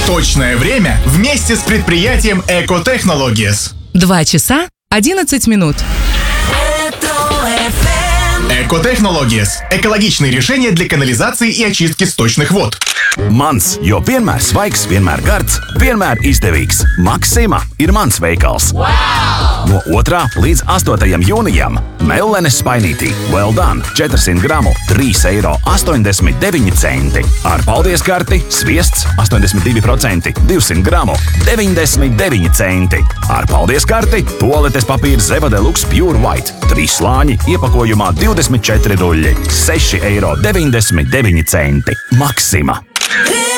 Точное время вместе с предприятием Eco Technologies. 2 часа 11 минут. Eco Technologies – экологичные решения для канализации и очистки сточных вод. Mans, jo vienmēr svaigs, vienmēr gards, vienmēr izdevīgs. Maxima ir mans veikals. Wow! No 2. līdz 8. jūnijam Mellenes spainītī Well Done 400 gramu 3,89 eiro. Ar paldies karti sviests 82% 200 gramu 99 centi. Ar paldies karti toaletes papīrs Zeva Deluxe Pure White 3 slāņi iepakojumā 24 ruļļi 6,99 eiro. Maxima.